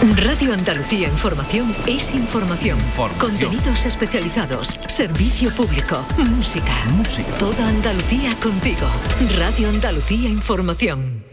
Radio Andalucía Información es información. Contenidos especializados, servicio público, música. Toda Andalucía contigo. Radio Andalucía Información.